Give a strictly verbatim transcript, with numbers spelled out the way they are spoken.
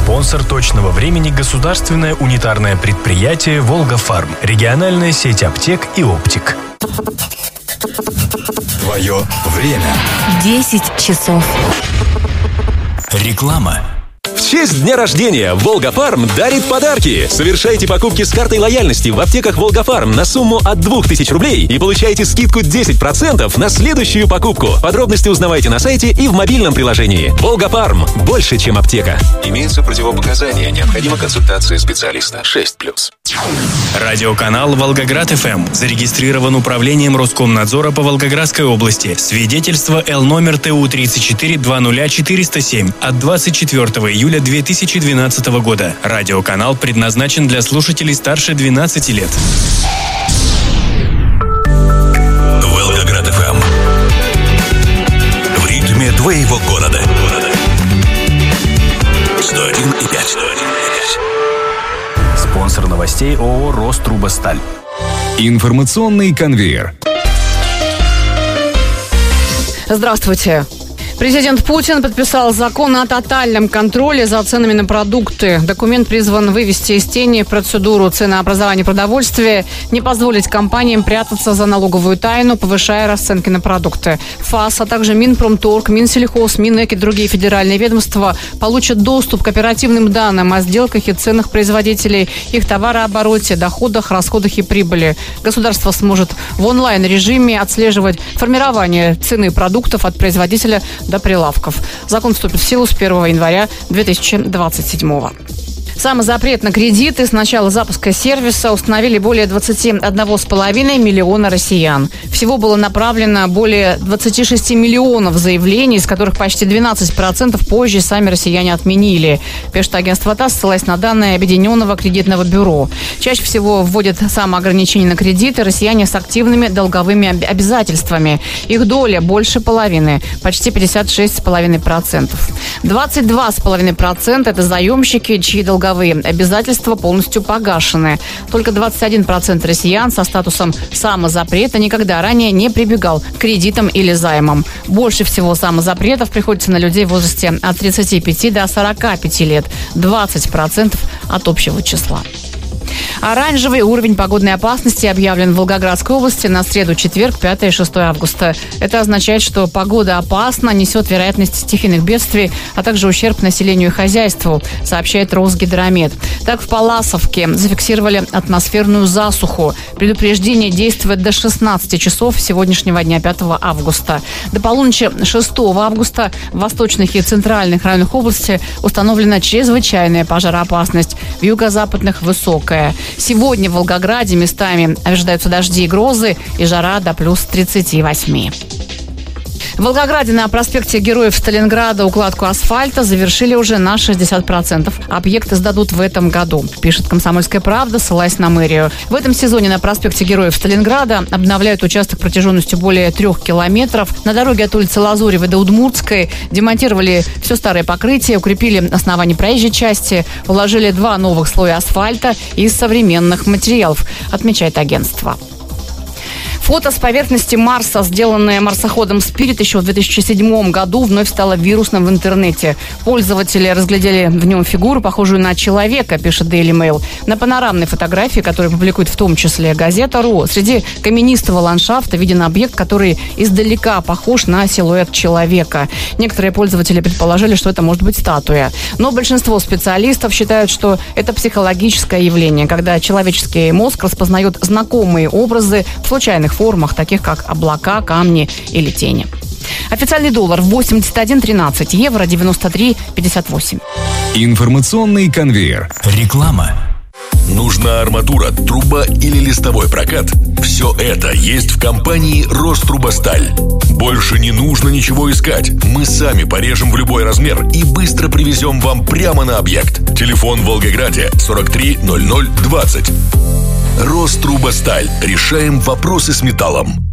Спонсор точного времени — государственное унитарное предприятие «Волга-Фарм». Региональная сеть аптек и оптик. Твое время. десять часов. Реклама. В честь дня рождения «Волга-Фарм» дарит подарки. Совершайте покупки с картой лояльности в аптеках «Волга-Фарм» на сумму от двух тысяч рублей и получайте скидку десять процентов на следующую покупку. Подробности узнавайте на сайте и в мобильном приложении. «Волга-Фарм» – больше, чем аптека. Имеются противопоказания. Необходима консультация специалиста. шесть плюс. Радиоканал «Волгоград-ФМ» зарегистрирован управлением Роскомнадзора по Волгоградской области. Свидетельство Л номер Т У тридцать четыре двадцать ноль четыреста семь от двадцать четвёртого июля две тысячи двенадцатого года. Радиоканал предназначен для слушателей старше двенадцати лет. Волгоград-ФМ. В ритме твоего города. сто один и пять. Спонсор новостей ООО «Рострубосталь». Информационный конвейер. Здравствуйте. Президент Путин подписал закон о тотальном контроле за ценами на продукты. Документ призван вывести из тени процедуру ценообразования продовольствия, не позволить компаниям прятаться за налоговую тайну, повышая расценки на продукты. ФАС, а также Минпромторг, Минсельхоз, Минэк и другие федеральные ведомства получат доступ к оперативным данным о сделках и ценах производителей, их товарообороте, доходах, расходах и прибыли. Государство сможет в онлайн-режиме отслеживать формирование цены продуктов от производителя до прилавков. Закон вступит в силу с первого января две тысячи двадцать седьмого. Самозапрет на кредиты с начала запуска сервиса установили более двадцати одного с половиной миллиона россиян. Всего было направлено более двадцати шести миллионов заявлений, из которых почти двенадцать процентов позже сами россияне отменили. Пишет агентство ТАСС, ссылаясь на данные Объединенного кредитного бюро. Чаще всего вводят самоограничения на кредиты россияне с активными долговыми обязательствами. Их доля больше половины, почти пятьдесят шесть целых пять десятых процента. двадцать два целых пять десятых процента это заемщики, чьи долговые обязательства полностью погашены. Только двадцать один процент россиян со статусом самозапрета никогда ранее не прибегал к кредитам или займам. Больше всего самозапретов приходится на людей в возрасте от тридцати пяти до сорока пяти лет. двадцать процентов от общего числа. Оранжевый уровень погодной опасности объявлен в Волгоградской области на среду, четверг, пятое и шестое августа. Это означает, что погода опасна, несет вероятность стихийных бедствий, а также ущерб населению и хозяйству, сообщает Росгидромет. Так, в Палласовке зафиксировали атмосферную засуху. Предупреждение действует до шестнадцати часов сегодняшнего дня, пятого августа. До полуночи шестого августа в восточных и центральных районах области установлена чрезвычайная пожароопасность, в юго-западных высокая. Сегодня в Волгограде местами ожидаются дожди и грозы и жара до плюс тридцати восьми. В Волгограде на проспекте Героев Сталинграда укладку асфальта завершили уже на шестьдесят процентов. Объекты сдадут в этом году, пишет «Комсомольская правда», ссылаясь на мэрию. В этом сезоне на проспекте Героев Сталинграда обновляют участок протяженностью более трех километров. На дороге от улицы Лазуревой до Удмуртской демонтировали все старое покрытие, укрепили основание проезжей части, уложили два новых слоя асфальта из современных материалов, отмечает агентство. Фото с поверхности Марса, сделанное марсоходом «Спирит» еще в две тысячи седьмом году, вновь стало вирусным в интернете. Пользователи разглядели в нем фигуру, похожую на человека, пишет Daily Mail. На панорамной фотографии, которую публикует в том числе газета РУ, среди каменистого ландшафта виден объект, который издалека похож на силуэт человека. Некоторые пользователи предположили, что это может быть статуя. Но большинство специалистов считают, что это психологическое явление, когда человеческий мозг распознает знакомые образы в случайных формах, таких как облака, камни или тени. Официальный доллар восемьдесят один тринадцать, евро девяносто три пятьдесят восемь. Информационный конвейер. Реклама. Нужна арматура, труба или листовой прокат? Все это есть в компании «Рострубосталь». Больше не нужно ничего искать. Мы сами порежем в любой размер и быстро привезем вам прямо на объект. Телефон в Волгограде сорок три ноль ноль двадцать. «Рострубосталь». Решаем вопросы с металлом.